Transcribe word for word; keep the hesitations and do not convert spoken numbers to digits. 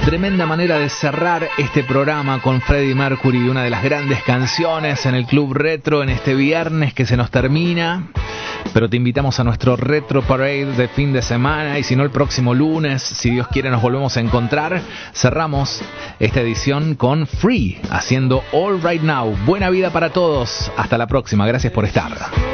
Tremenda manera de cerrar este programa con Freddie Mercury, una de las grandes canciones en el Club Retro en este viernes que se nos termina. Pero te invitamos a nuestro Retro Parade de fin de semana, y si no, el próximo lunes, si Dios quiere, nos volvemos a encontrar. Cerramos esta edición con Free, haciendo All Right Now. Buena vida para todos. Hasta la próxima. Gracias por estar.